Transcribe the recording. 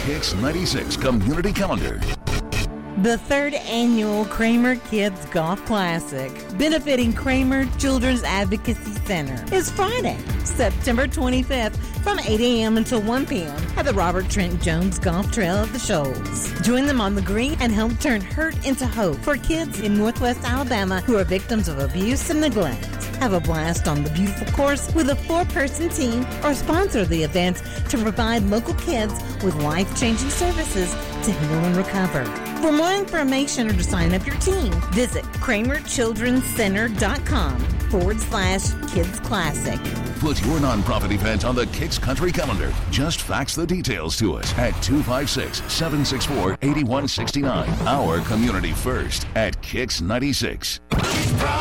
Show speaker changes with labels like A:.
A: Kicks 96 Community Calendar.
B: The third annual Kramer Kids Golf Classic, benefiting Kramer Children's Advocacy Center, is Friday, September 25th from 8 a.m. until 1 p.m. at the Robert Trent Jones Golf Trail of the Shoals. Join them on the green and help turn hurt into hope for kids in Northwest Alabama who are victims of abuse and neglect. Have a blast on the beautiful course with a 4-person team or sponsor the event to provide local kids with life-changing services to heal and recover. For more information or to sign up your team, visit KramerChildrenCenter.com/Kids Classic.
A: Put your nonprofit event on the Kicks Country Calendar. Just fax the details to us at 256-764-8169. Our community first at Kicks 96.